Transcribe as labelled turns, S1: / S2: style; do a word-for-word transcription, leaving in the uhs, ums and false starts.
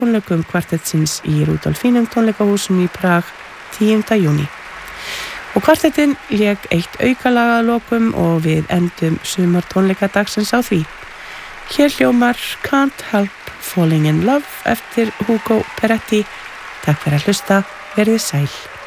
S1: tónleikum kvartettsins í Rudolfinum tónleikahúsinu í Prag tíunda júní. Og kvartettin lék eitt aukalaga að lokum og við endum sumar tónleikadagsins á því. Hér hljómar Can't Help Falling in Love eftir Hugo Peretti. Takk fyrir að hlusta, verið sæl.